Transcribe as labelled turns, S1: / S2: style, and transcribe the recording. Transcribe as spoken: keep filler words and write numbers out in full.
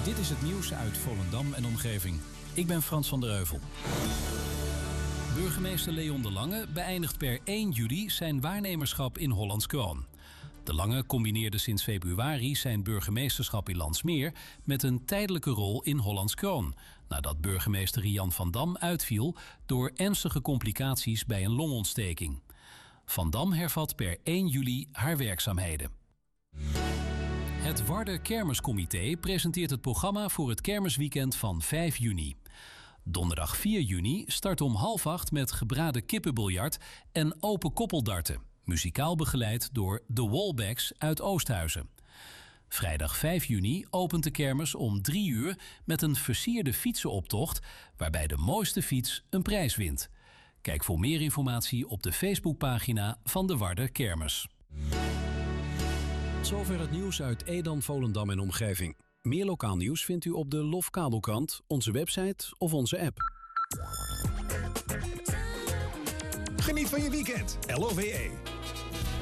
S1: Dit is het nieuws uit Volendam en omgeving. Ik ben Frans van der Heuvel. Burgemeester Leon de Lange beëindigt per één juli zijn waarnemerschap in Hollands Kroon. De Lange combineerde sinds februari zijn burgemeesterschap in Landsmeer met een tijdelijke rol in Hollands Kroon, nadat burgemeester Rian van Dam uitviel door ernstige complicaties bij een longontsteking. Van Dam hervat per één juli haar werkzaamheden. Het Warder Kermiscomité presenteert het programma voor het kermisweekend van vijf juni. Donderdag vier juni start om half acht met gebraden kippenbiljart en open koppeldarten. Muzikaal begeleid door The Wallbacks uit Oosthuizen. Vrijdag vijf juni opent de kermis om drie uur met een versierde fietsenoptocht waarbij de mooiste fiets een prijs wint. Kijk voor meer informatie op de Facebookpagina van de Warder Kermis.
S2: Zover het nieuws uit Edam, Volendam en omgeving. Meer lokaal nieuws vindt u op de Lof Kabelkrant, onze website of onze app.
S3: Geniet van je weekend. L O V E.